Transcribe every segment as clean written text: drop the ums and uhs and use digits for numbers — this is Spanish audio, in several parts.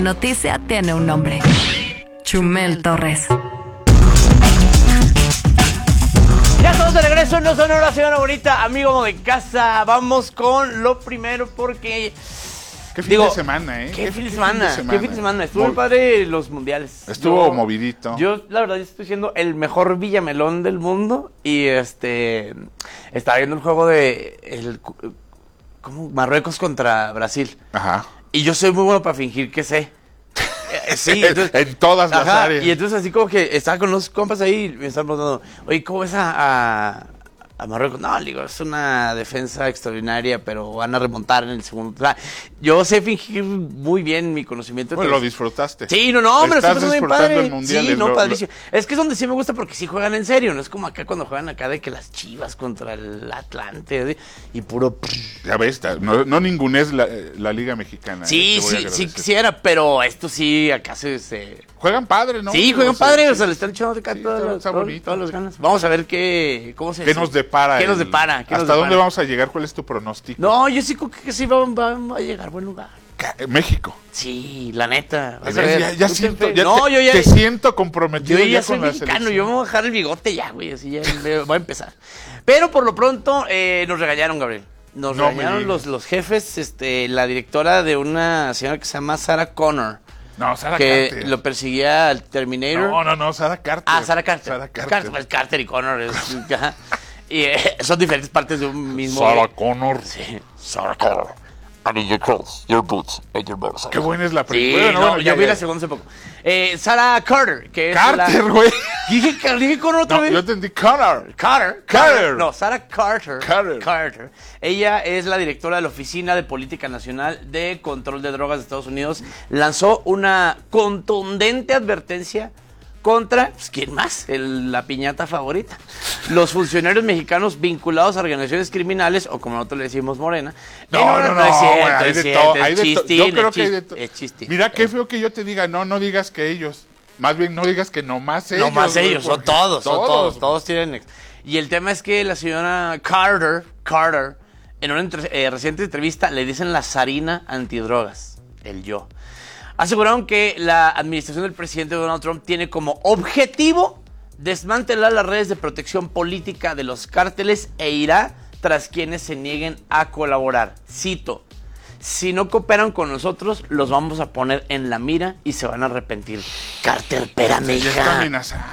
Noticia tiene un nombre. Chumel Torres. Ya estamos de regreso en No Sonora, señora bonita, amigo de casa. Vamos con lo primero porque... Qué fin de semana, ¿eh? Qué fin de semana. Estuvo muy padre los mundiales. Estuvo movidito. Yo, la verdad, estoy siendo el mejor Villamelón del mundo. Y estaba viendo el juego de... ¿Cómo? Marruecos contra Brasil. Ajá. Y yo soy muy bueno para fingir que sé. Sí, entonces, en todas las áreas. Y entonces así como que estaba con los compas ahí y me estaban preguntando, oye, ¿cómo ves a Marruecos? No, digo, es una defensa extraordinaria, pero van a remontar en el segundo. O sea, yo sé fingir muy bien mi conocimiento. Bueno, lo disfrutaste. Sí, no, hombre, estás súper bien disfrutando padre. el mundial. Sí, no, padrísimo. Es que es donde sí me gusta porque sí juegan en serio, no es como acá cuando juegan acá de que las Chivas contra el Atlante, ¿sí? Y puro... Ya ves, no ningunees la Liga Mexicana. Sí quisiera, pero esto sí, acá se... Juegan padre, ¿no? Sí, juegan padre, o sea, le están echando acá todas las ganas. Vamos a ver qué nos depara. ¿Hasta dónde vamos a llegar? ¿Cuál es tu pronóstico? No, yo sí creo que sí va a llegar a buen lugar. México. Sí, la neta. Ya siento, te siento comprometido. Yo ya soy mexicano, yo me voy a dejar el bigote ya, güey, así ya voy a empezar. Pero por lo pronto nos regañaron, Gabriel. Nos regañaron los jefes, la directora de una señora que se llama Sarah Connor. No, Sarah Carter. Que lo perseguía al Terminator. No, Sarah Carter. Ah, Sarah Carter. Carter y Connor. Y son diferentes partes de un mismo... Sarah Connor. Sí, Sarah Connor. I need your clothes, your boots, and your motorcycle. Qué buena es la primera. Sí, bueno, yo vi la segunda hace poco. Sarah Carter, que es Carter, güey. Dije Connor otra vez. Yo entendí Connor. Carter. No, Sarah Carter. Ella es la directora de la Oficina de Política Nacional de Control de Drogas de Estados Unidos. Lanzó una contundente advertencia contra, pues, ¿quién más? La piñata favorita. Los funcionarios mexicanos vinculados a organizaciones criminales, o como nosotros le decimos Morena. No, es cierto. Yo creo que hay de todo. Es chistín. Mira, qué feo que yo te diga, no digas que ellos. Más bien, no digas que nomás ellos. Nomás ellos, son todos tienen... Y el tema es que la señora Carter, en una reciente entrevista, le dicen la zarina antidrogas, el yo. Aseguraron que la administración del presidente Donald Trump tiene como objetivo desmantelar las redes de protección política de los cárteles e irá tras quienes se nieguen a colaborar. Cito: si no cooperan con nosotros, los vamos a poner en la mira y se van a arrepentir. Carter, espérame, ya está amenazado.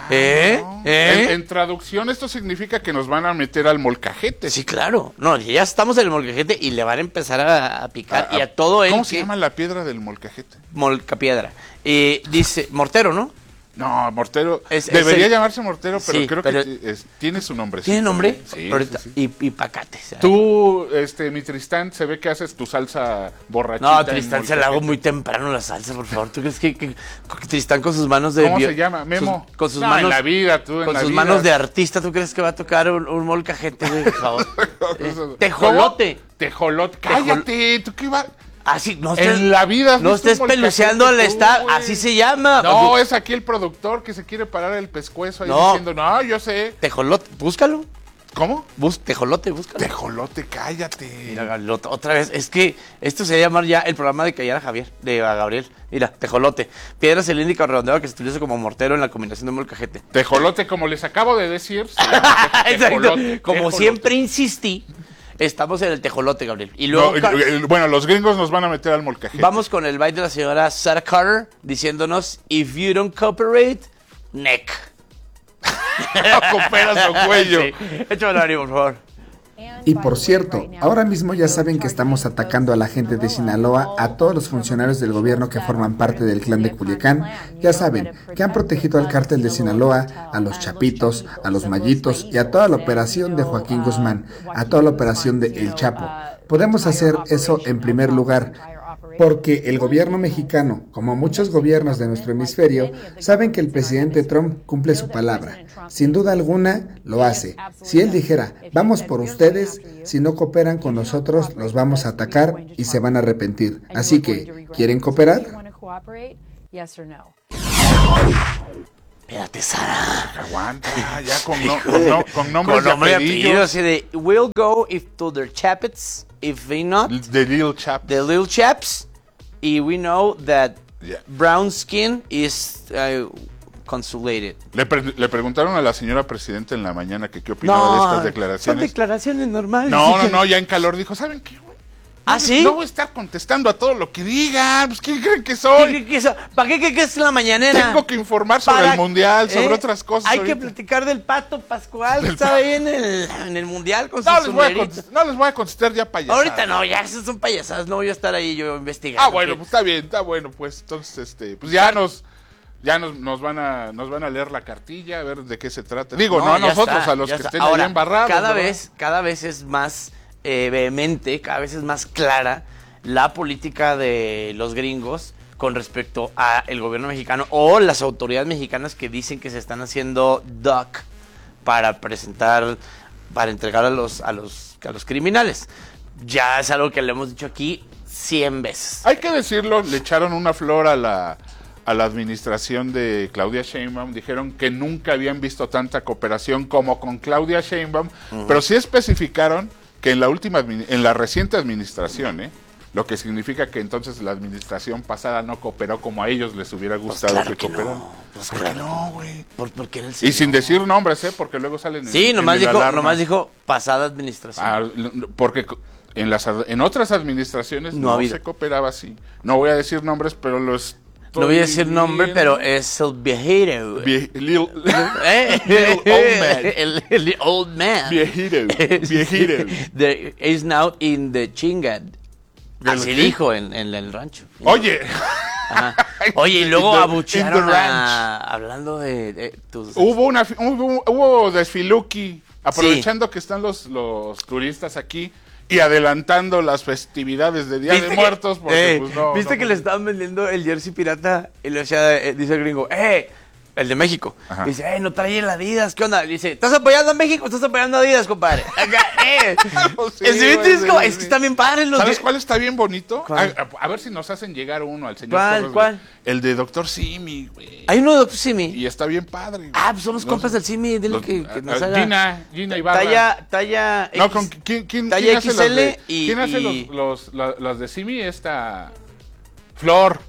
En traducción, esto significa que nos van a meter al molcajete. Sí, claro. No, ya estamos en el molcajete y le van a empezar a picar. Y a todo él. ¿Cómo se llama la piedra del molcajete? Molcapiedra. Dice, mortero, ¿no? No, mortero. Debería llamarse mortero, pero sí, creo que tiene su nombre. ¿Tiene nombre? Sí, ahorita, sí. Y pacate. ¿Sabes? Tú, mi Tristán, se ve que haces tu salsa borrachita. No, Tristán se la hago muy temprano la salsa, por favor. ¿Tú crees que Tristán con sus manos de... ¿Cómo se llama? Memo. Con sus manos... en la vida, tú, con sus manos de artista, ¿tú crees que va a tocar un molcajete, por favor? Tejolote. Cállate, ¿tú qué ibas...? Así, no en la vida no estés peluceando al staff, así se llama. No, es aquí el productor que se quiere parar el pescuezo ahí diciendo, no, yo sé. Tejolote, búscalo. ¿Cómo? Tejolote, búscalo. Tejolote, cállate. Mira, otra vez, es que esto se va a llamar ya el programa de callar a Javier, de Gabriel. Mira, tejolote. Piedra cilíndrica o redondeada que se utiliza como mortero en la combinación de molcajete. Tejolote, como les acabo de decir. Se llama tejolote. Como siempre insistí. Estamos en el tejolote, Gabriel. Y luego, bueno, los gringos nos van a meter al molcajete. Vamos con el baile de la señora Sarah Carter diciéndonos: if you don't cooperate, neck. Cooperas o cuello. Sí. Échame el por favor. Y por cierto, ahora mismo ya saben que estamos atacando a la gente de Sinaloa, a todos los funcionarios del gobierno que forman parte del clan de Culiacán. Ya saben que han protegido al cártel de Sinaloa, a los Chapitos, a los Mallitos y a toda la operación de Joaquín Guzmán, a toda la operación de El Chapo. Podemos hacer eso en primer lugar, porque el gobierno mexicano, como muchos gobiernos de nuestro hemisferio, saben que el presidente Trump cumple su palabra. Sin duda alguna, lo hace. Si él dijera, vamos por ustedes, si no cooperan con nosotros, los vamos a atacar y se van a arrepentir. Así que, ¿quieren cooperar? Espérate, Sara. Aguanta, ya con nombres y apellidos. Así de, we'll go to their chapets, if they not. The little chaps. The little chaps. Y we know that brown skin is consulated. Le preguntaron a la señora presidenta en la mañana que qué opinaba de estas declaraciones. Son declaraciones normales. No, ya en calor dijo, ¿saben qué? ¿Ah, sí? No voy a estar contestando a todo lo que digan. Pues, ¿quién creen que soy? ¿Para qué es la mañanera? Tengo que informar sobre el mundial, sobre otras cosas. Hay que platicar del Pato Pascual que estaba ahí en el mundial con sus no les voy a contestar ya payasadas. Ahorita no, ya esas son payasadas. No voy a estar ahí yo investigando. Bueno, pues está bien, está bueno. Pues entonces, pues ya nos van a leer la cartilla, a ver de qué se trata. Digo, no a nosotros, a los que estén ahí embarrados. Cada vez es más vehemente, cada vez es más clara la política de los gringos con respecto a el gobierno mexicano o las autoridades mexicanas que dicen que se están haciendo duck para entregar a los criminales. Ya es algo que le hemos dicho aquí 100 veces. Hay que decirlo, le echaron una flor a la administración de Claudia Sheinbaum, dijeron que nunca habían visto tanta cooperación como con Claudia Sheinbaum, pero sí especificaron que en la reciente administración, lo que significa que entonces la administración pasada no cooperó como a ellos les hubiera gustado claro que cooperaran. Pues ¿Por qué no, güey? Porque era el y sin decir nombres, porque luego salen nomás dijo pasada administración. Porque en otras administraciones no se cooperaba así. No voy a decir nombres, pero no voy a decir nombre, pero es el viejero. Little old man. Viejero. Is now in the chingad. Así dijo en el rancho. Oye. Oye, y luego abuchearon hablando de tus... Hubo desfiluki, aprovechando que están los turistas aquí y adelantando las festividades de Día de Muertos. Porque, ¿Viste que le estaban vendiendo el jersey pirata? Y le decía, dice el gringo, el de México. Ajá. Dice, no trae el Adidas, ¿qué onda? Dice, ¿estás apoyando a México? ¿Estás apoyando a Adidas, compadre? Acá, sí, es que están bien padres los... ¿Sabes cuál está bien bonito? A ver si nos hacen llegar uno al señor. ¿Cuál? El de Dr. Simi, güey. Hay uno de Dr. Simi. Y está bien padre. Pues son los compas del Simi. Dile que nos haga... Gina Ibarra. Talla X. No, ¿quién talla hace XL ¿quién hace los de Simi? Flor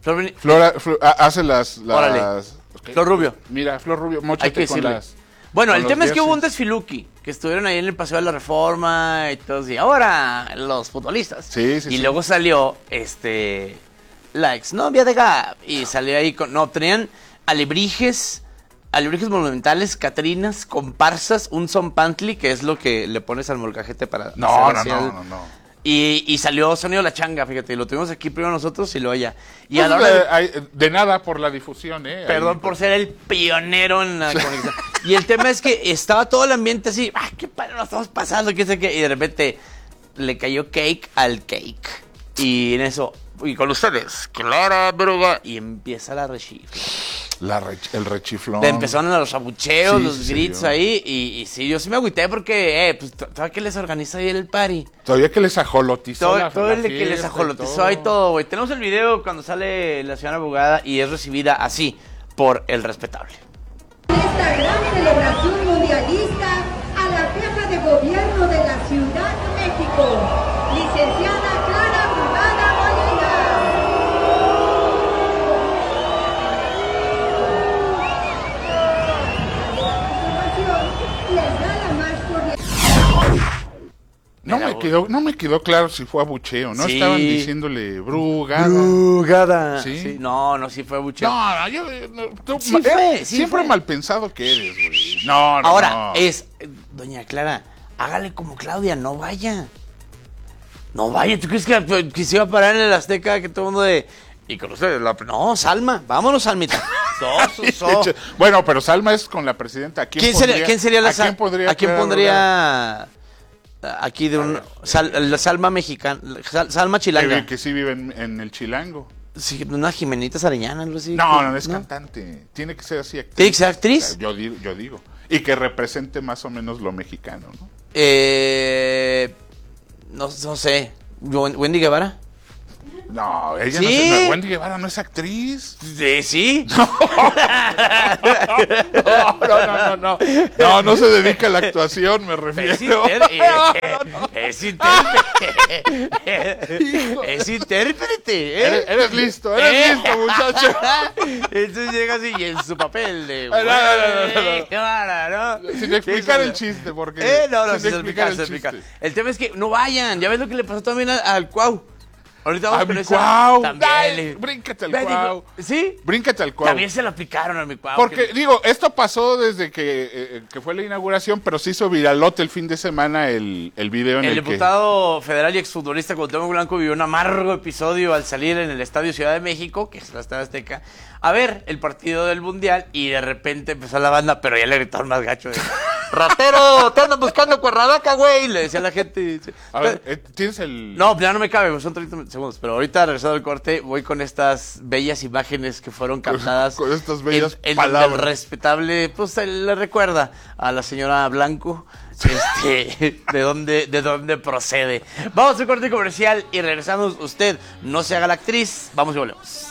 hace las... Flor Rubio. Mira, Flor Rubio, móchate con las... Bueno, el tema es que hubo un desfiluki, que estuvieron ahí en el Paseo de la Reforma y todo, y ahora los futbolistas. Sí. Luego salió, la exnovia de Gab, y salió ahí tenían alebrijes monumentales, catrinas, comparsas, un zompantli, que es lo que le pones al molcajete para... No. Y salió Sonido La Changa, fíjate, lo tuvimos aquí primero nosotros y luego ella. Y de nada por la difusión, Perdón por ser el pionero en la conexión. Y el tema es que estaba todo el ambiente así, qué padre nos estamos pasando, qué sé qué, y de repente le cayó cake al cake. Y en eso, y con ustedes, Clara Bruga, y empieza la rechifla. El rechiflón. Empezaron los abucheos, los gritos ahí, y sí, yo sí me agüité porque, pues, todavía que les organizó ahí el party. Todavía que les ajolotizó todo el que les ajolotizó ahí todo, güey. Tenemos el video cuando sale la señora abogada y es recibida así, por el respetable. Esta gran celebración mundialista a la jefa de gobierno de la Ciudad de México, licenciada Clara Brugada Molina. No me quedó claro si fue abucheo, ¿no? Sí. Estaban diciéndole Brugada. Brugada. ¿Sí? No, sí fue abucheo. Tú siempre mal pensado que eres, güey. Ahora, doña Clara, hágale como Claudia, no vaya. No vaya, ¿tú crees que se iba a parar en el Azteca que todo el mundo de... Y con ustedes, no, Salma, vámonos, Salmita. Bueno, pero Salma es con la presidenta. ¿Quién sería la Salma? ¿A quién pondría... Aquí de la Salma mexicana, Salma chilanga. Que sí vive en el Chilango. Sí, una Jimenita Arellana, algo así. No, es cantante. Tiene que ser así actriz. ¿Tiene que ser actriz? Yo digo. Y que represente más o menos lo mexicano, ¿no? No sé. ¿Wendy Guevara? No, ella ¿Sí? no, Wendy Guevara no es actriz. ¿Sí? No se dedica a la actuación, me refiero. Es intérprete. Es intérprete. Eres listo, muchacho. Entonces llega así y en su papel de... No. Sin explicar el chiste, porque... No, sin explicar. El tema es que no vayan. Ya ves lo que le pasó también al Cuau. Ahorita vamos A con mi esa. Cuau. También. Bríncate al Cuau. ¿Sí? Bríncate al Cuau. También se lo aplicaron a mi Cuau. Porque, digo, esto pasó desde que fue la inauguración, pero se hizo viralote el fin de semana el video en el que... El diputado federal y exfutbolista Cuauhtémoc Blanco vivió un amargo episodio al salir en el Estadio Ciudad de México, que es la Estadio Azteca, a ver el partido del Mundial y de repente empezó la banda, pero ya le gritaron más gacho de... ¡Ratero! ¡Te andan buscando Cuernavaca, güey! Le decía a la gente. A ver, ¿tienes el...? No, ya no me cabe, son 30 segundos. Pero ahorita, regresado al corte, voy con estas bellas imágenes que fueron captadas. Con estas bellas en palabras. El respetable, pues le recuerda a la señora Blanco de dónde procede. Vamos a un corte comercial y regresamos. Usted no se haga la actriz. Vamos y volvemos.